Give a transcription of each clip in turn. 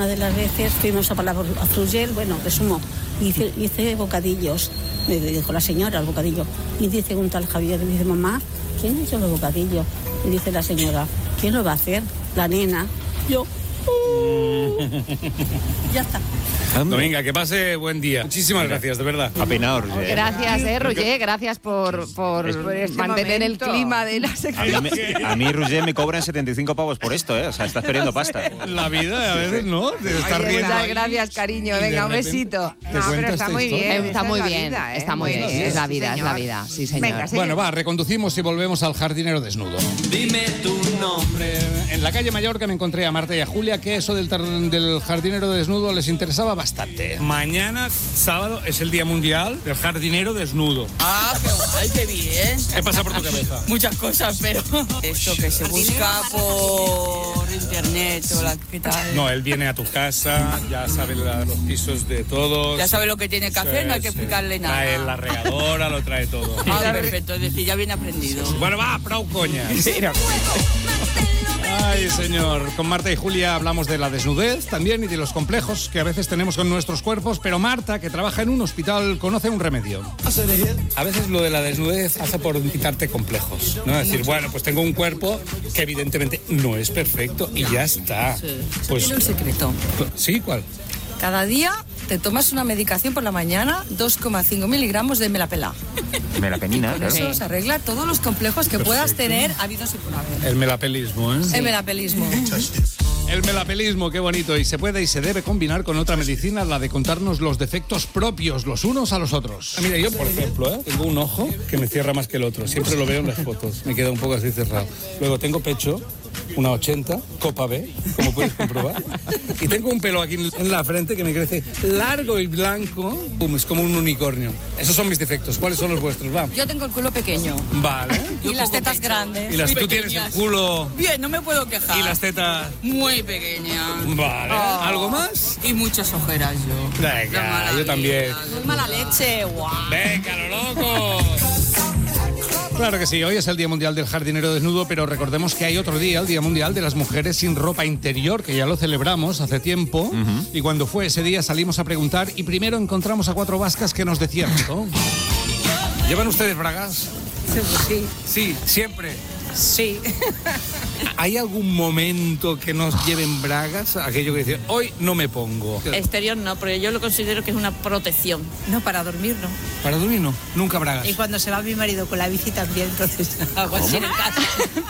de las veces fuimos a Palafrugell, bueno, resumo, hice bocadillos, me dijo la señora, el bocadillo, y dice un tal Javier, y dice, mamá, ¿quién ha hecho los bocadillos? Y dice la señora, ¿quién lo va a hacer? La nena. Yo. Ya está. Dominga, que pase buen día. Muchísimas gracias, de verdad. Apenado, Roger. Gracias, Roger, gracias por mantener el clima de la sección. A mí, Roger, me cobran 75 pavos por esto, O sea, estás perdiendo pasta. La vida, a veces, ¿no? Muchas gracias, cariño. Venga, un besito. No, pero está muy bien. Está muy bien, Vida, está muy bien. Es la vida, sí, señor. Venga, Bueno, va, reconducimos y volvemos al jardinero desnudo. Dime tu nombre. En la calle Mallorca me encontré a Marta y a Julia, que eso del jardinero desnudo les interesaba bastante. Mañana, sábado, es el Día Mundial del Jardinero Desnudo. Ah, qué guay, qué bien. ¿Qué pasa por tu cabeza? Muchas cosas, pero esto que se busca por internet o ¿qué tal? No, él viene a tu casa, ya sabe los pisos de todos. Ya sabe lo que tiene que hacer, no hay que explicarle nada. Trae la regadora, lo trae todo. Ah, perfecto, es decir, ya viene aprendido. Bueno, va, prou coña. Ay, señor. Con Marta y Julia hablamos de la desnudez también y de los complejos que a veces tenemos con nuestros cuerpos, pero Marta, que trabaja en un hospital, conoce un remedio. A veces lo de la desnudez hace por quitarte complejos, ¿no? Es decir, bueno, pues tengo un cuerpo que evidentemente no es perfecto y ya está. Pues, Tiene un secreto. ¿Sí? ¿Cuál? Cada día te tomas una medicación por la mañana, 2,5 miligramos de melapela. Melapenina, Con eso se arregla todos los complejos que puedas tener habidos y por haber. El melapelismo, ¿eh? El melapelismo. El melapelismo, qué bonito. Y se puede y se debe combinar con otra medicina, la de contarnos los defectos propios los unos a los otros. Mira, yo, por ejemplo, tengo un ojo que me cierra más que el otro. Siempre lo veo en las fotos. Me queda un poco así cerrado. Luego tengo pecho, una 80, copa B, como puedes comprobar. Y tengo un pelo aquí en la frente que me crece largo y blanco. Es como un unicornio. Esos son mis defectos. ¿Cuáles son los vuestros? Va. Yo tengo el culo pequeño. Vale. Y las tetas grandes. Y muy tú tienes el pequeñas. culo. Bien, no me puedo quejar. Y las tetas. Muy pequeñas. Vale. Oh. ¿Algo más? Y muchas ojeras yo. Venga, yo también. Muy mala leche, guau. ¡Venga, lo loco! Claro que sí, hoy es el Día Mundial del Jardinero Desnudo, pero recordemos que hay otro día, el Día Mundial de las Mujeres sin Ropa Interior, que ya lo celebramos hace tiempo, y cuando fue ese día salimos a preguntar y primero encontramos a 4 vascas que nos decían, ¿no? ¿Llevan ustedes bragas? Sí. Sí, siempre. Sí. ¿Hay algún momento que nos lleven bragas? Aquello que dicen, hoy no me pongo. Exterior no, porque yo lo considero que es una protección. No, para dormir no. Para dormir no, nunca bragas. Y cuando se va mi marido con la bici también, entonces hago así en casa.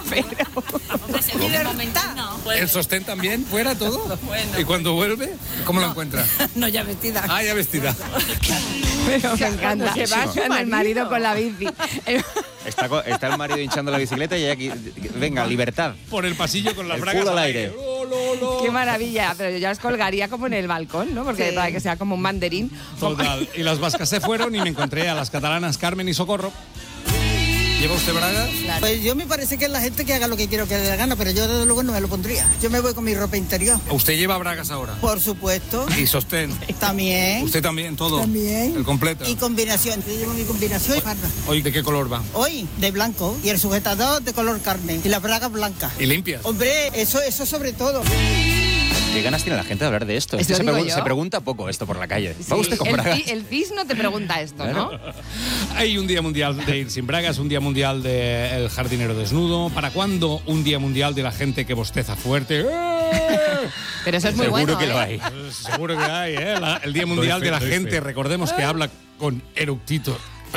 Pero... ¿El sostén también? ¿Fuera todo? Bueno. ¿Y cuando vuelve? ¿Cómo lo encuentra? No, ya vestida. Ah, ya vestida. Pero me encanta. Se va con el marido con la bici. Está el marido hinchando la bicicleta y aquí, venga, libertad. Por el pasillo con las El bragas culo al aire. Qué maravilla. Pero yo ya os colgaría como en el balcón, ¿no? Porque para que sea como un banderín. Total. Y las vascas se fueron y me encontré a las catalanas Carmen y Socorro. ¿Lleva usted bragas? Pues yo me parece que es la gente que haga lo que quiero que le dé la gana, pero yo desde luego no me lo pondría. Yo me voy con mi ropa interior. ¿Usted lleva bragas ahora? Por supuesto. ¿Y sostén? También. ¿Usted también? ¿Todo? También. ¿El completo? Y combinación. Yo llevo mi combinación. ¿Hoy de qué color va? Hoy de blanco y el sujetador de color carne y las bragas blancas. ¿Y limpias? Hombre, eso sobre todo. ¿Qué ganas tiene la gente de hablar de esto? Eso digo yo. Se pregunta poco esto por la calle. Sí, ¿Va usted con bragas? El CIS no te pregunta esto, ¿no? Hay un Día Mundial de ir sin bragas, un Día Mundial del jardinero desnudo. ¿Para cuándo un Día Mundial de la gente que bosteza fuerte? Pero eso es muy Seguro bueno. que lo hay. Seguro que hay, ¿eh? El Día Mundial de la gente, recordemos que habla con eructito.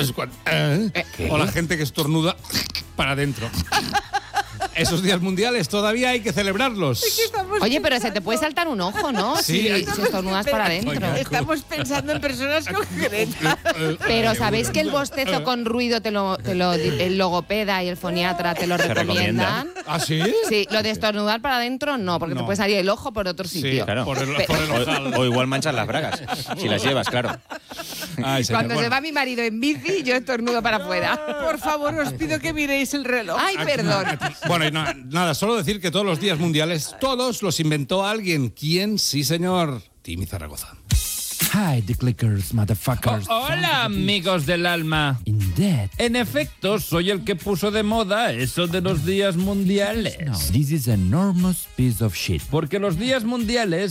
O la gente que estornuda para adentro. Esos días mundiales todavía hay que celebrarlos. Oye, pero se te puede saltar un ojo, ¿no? Sí, si estornudas para adentro. Oiga, Estamos pensando en personas concretas. Pero ¿sabéis que el bostezo con ruido el logopeda y el foniatra te lo ¿Se recomiendan? ¿Ah, sí? Sí, lo de estornudar para adentro no, porque No. te puede salir el ojo por otro sitio. Sí, Claro. por el ojal. O igual manchas las bragas, si las llevas, claro. Ay, señor, Cuando se bueno. va mi marido en bici, yo estornudo para afuera. Por favor, os pido que miréis el reloj. Ay, perdón. Bueno, y nada, solo decir que todos los días mundiales, todos los inventó alguien. ¿Quién? Sí, señor. Timmy Zaragoza. Hi, the clickers, motherfuckers. Hola, amigos del alma. Indeed. En efecto, soy el que puso de moda eso de los días mundiales. No, this is an enormous piece of shit. Porque los días mundiales